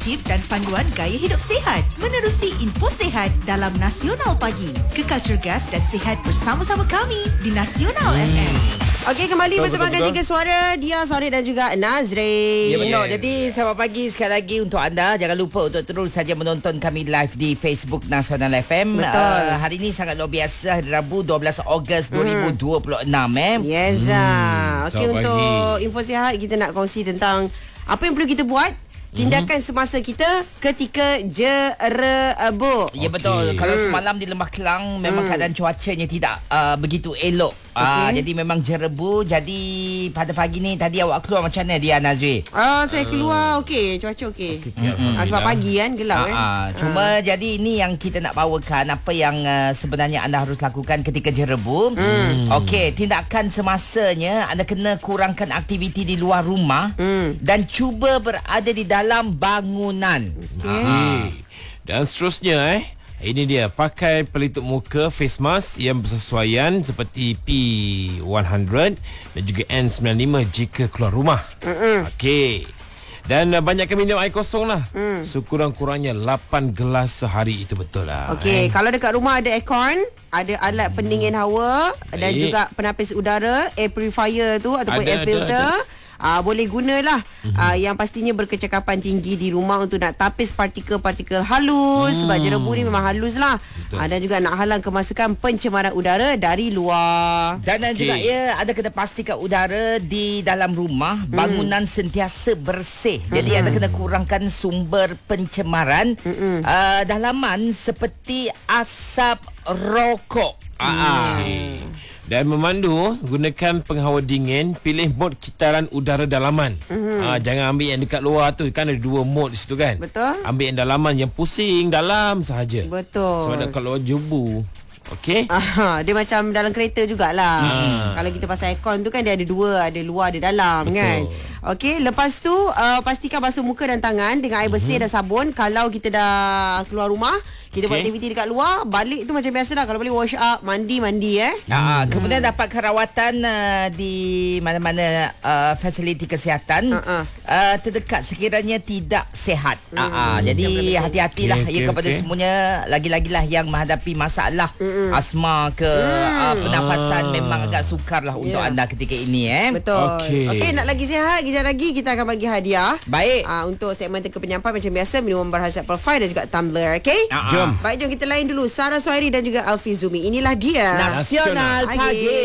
inspiratif dan panduan gaya hidup sihat menerusi info sihat dalam Nasional Pagi. Kekal cergas dan sihat bersama-sama kami di Nasional FM. Okey, kembali bertemankan tiga suara Dia, Sharif dan juga Nazri. Ya betul. Jadi selamat pagi sekali lagi untuk anda. Jangan lupa untuk terus saja menonton kami live di Facebook Nasional FM. Betul. Hari ini sangat luar biasa, hari Rabu 12 Ogos 2026 Yes. Okey, Selamat untuk pagi. info sihat kita nak kongsi tentang apa yang perlu kita buat, tindakan semasa kita ketika jerebuk. Ya betul. Kalau semalam di Lembah Kelang memang keadaan cuacanya tidak begitu elok. Jadi memang jerebu. Jadi pada pagi ni tadi awak keluar macam mana dia, Nazri? Saya keluar okey, cuaca okey. Sebab pagi kan gelap Cuma jadi ini yang kita nak bawakan, apa yang sebenarnya anda harus lakukan ketika jerebu. Okey, tindakan semasanya anda kena kurangkan aktiviti di luar rumah dan cuba berada di dalam bangunan. Dan seterusnya ini dia, pakai pelitup muka face mask yang bersesuaian seperti P100 dan juga N95 jika keluar rumah. Okey. Dan banyakkan minum air kosong lah. Sekurang-kurangnya 8 gelas sehari, itu betul lah. Okey, kalau dekat rumah ada aircon, ada alat pendingin hawa dan Baik. juga penapis udara, air purifier tu ataupun Ada, air filter. ada. Boleh gunalah. Yang pastinya berkecakapan tinggi di rumah untuk nak tapis partikel-partikel halus. Sebab jerebu ni memang halus lah. Dan juga nak halang kemasukan pencemaran udara dari luar. Dan juga anda kena pastikan udara di dalam rumah, bangunan sentiasa bersih. Jadi anda kena kurangkan sumber pencemaran dalaman seperti asap rokok. Dan memandu, gunakan penghawa dingin, pilih mod kitaran udara dalaman. Jangan ambil yang dekat luar tu, kan ada 2 mod di situ kan. Betul. Ambil yang dalaman, yang pusing dalam sahaja. Betul. Sebab dekat luar jebu. Okey. Dia macam dalam kereta jugalah. Kalau kita pasal aircon tu kan dia ada 2, ada luar ada dalam. Betul. Kan. Okey, lepas tu pastikan basuh muka dan tangan dengan air bersih dan sabun. Kalau kita dah keluar rumah, kita buat aktiviti dekat luar, balik tu macam biasalah. Kalau boleh wash up, mandi Kemudian dapat kerawatan di mana-mana fasiliti kesihatan terdekat sekiranya tidak sihat. Jadi hati-hatilah kepada semuanya, lagi-lagilah yang menghadapi masalah asma ke pernafasan, memang agak sukar lah untuk anda ketika ini. Betul. Okey, nak lagi sihat, kejap lagi kita akan bagi hadiah. Baik. Untuk segmen teka penyampai macam biasa, minuman berhasiat Perfai dan juga tumbler. Okey? Jom. Baik, jom kita lain dulu Sarah Suhairi dan juga Alfi Zumi. Inilah dia Nasional Pagi.